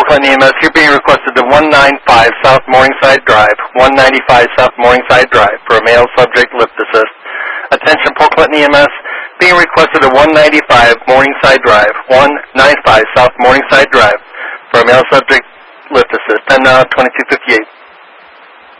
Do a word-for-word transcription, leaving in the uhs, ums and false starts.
Port Clinton E M S, you're being requested to one ninety-five South Morningside Drive, one ninety-five South Morningside Drive for a male subject lift assist. Attention Port Clinton E M S, being requested to one ninety-five Morningside Drive, one ninety-five South Morningside Drive for a male subject lift assist, ten twenty-two fifty-eight.